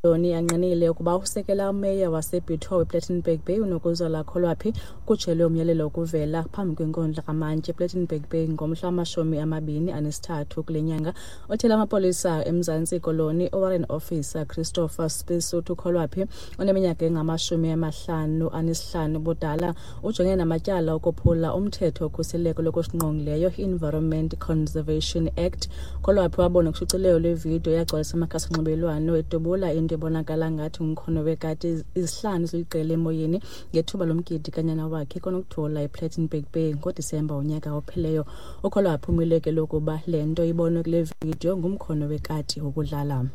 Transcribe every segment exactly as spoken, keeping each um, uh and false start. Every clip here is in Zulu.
Koloni anqinile ukuba usekela umeya waseButoe Plettenberg Bay unokuzola Kholwaphi kutshelwe umyalelo ukuvela phambi kwenkundla kamantyi Plettenberg Bay ngomhla wamashumi amabini anesithathu kule nyanga. Othela amapolisa eMzantsi Koloni Warrant Officer Christopher Sisuthu Kholwaphi oneminyaka engamashumi amahlanu anesihlanu budala ujonge namatyala okuphula umthetho okhuseleko lokusingqongileyo Environment Conservation Act. Kholwaphi wabona kushicilelo lwevidiyo yagcwalisa amakhasi onxibelelwano edubula into ebonakala ngathi ngumkhono wekati izihlanu ziliqela emoyeni ngethuba lomgidi kanyana wakhe konokuthola ePlettenberg Bay ngoDisemba unyaka opheleyo. Ukholwaphi umileke lokuba le nto ibonwe kule vidiyo ngumkhono wekati wokudlala.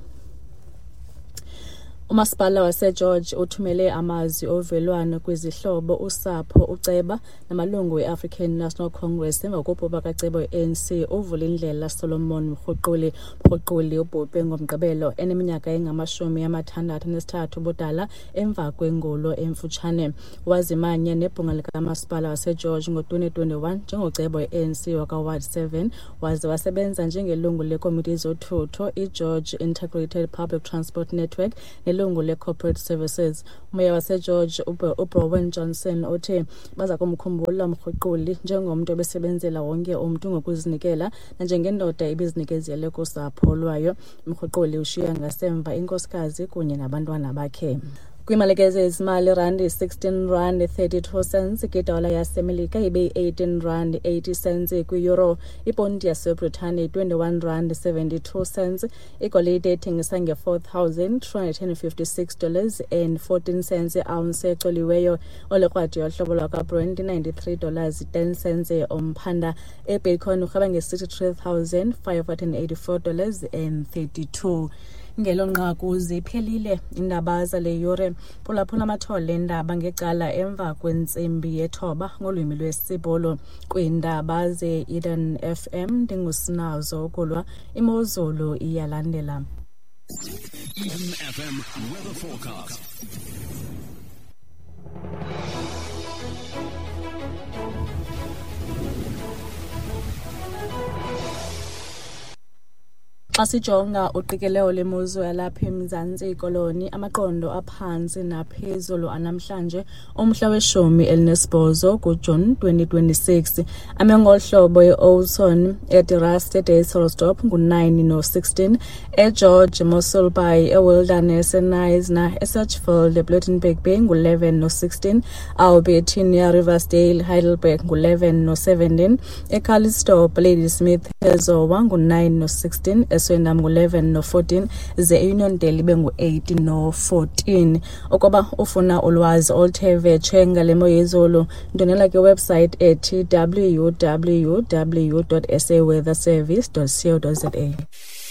Umasipala waseGeorge uthumele amazwi ovelwano kwizihlobo usapho uceba namalungu e-African National Congress emva kokubhubha kaceba we-A N C uvula indlela Solomon Mrhuquli Mrhuquli ubhubhe ngomgqibelo eneminyaka engamashumi amathandathu anesithathu budala emva kwengulo emfutshane. Wazimanya nebhunga likamasipala waseGeorge ngo-twenty twenty-one njengoceba we-A N C waka-Ward seven waze wasebenza njengelungu lekomiti zothutho i-George Integrated Public Transport Network ilungu le-Corporate Services. Umeya waseGeorge uBrowen Johnson othe baza kumkhumbula Mrhuquli njengomntu obesebenzela wonke umntu ngokuzinikela nanjengendoda ebezinikezele kusapho lwayo. Mrhuquli ushiya ngasemva inkosikazi kunye nabantwana bakhe. Kwimalekeze ezimali randi sixteen rand thirty-two cents, idola yasemelika ibe eighteen rand eighty cents, kwi-euro ipondi yaseBritane twenty-one rand seventy-two cents, igolide ethengisa nge-four thousand two hundred fifty-six dollars and fourteen cents ounce ecoliweyo. Olekrwadi yohlobo lwaka-Brent ninety-three dollars ten cents omphanda. eBitcoin urhweba nge-sixty-three thousand five hundred eighty-four dollars and thirty-two. Ngelo nqaku ziphelile indaba zale yure. Phulaphula amathole endaba ngecala emva kwentsimbi yethoba ngolwimi lwesibolo kwiindaba ze-Eden F M. Ndingusinazo ukulwa imozulu iyalandela. Eden F M weather forecast. Xa sijonga uqikelelo lemozulu yalapha eMzantsi Koloni, amaqondo aphansi naphezulu anamhlanje umhla weshumi elinesibhozo kuJuni twenty twenty-six. Amengohlobo e-Oudtshoorn, eDirast, eDaysrostop ngu-nine no sixteen, eGeorge, Mossel Bay, eWilderness, eNisna, eSatchfield, ePlettenberg Bay ngu-eleven no sixteen, Albertina, Riversdale, Heidelberg ngu-eleven no seventeen, eCalistope, Ladysmith, eZowa ngu-nine no sixteen, eSwendam ngu-eleven no fourteen, ze Uniondale ibe ngu-eight no fourteen. Ukuba ufuna ulwazi oluthe vetshe ngale mo yezulu, ndonela kwiwebsite ethi w w w dot s a weather service dot co dot za.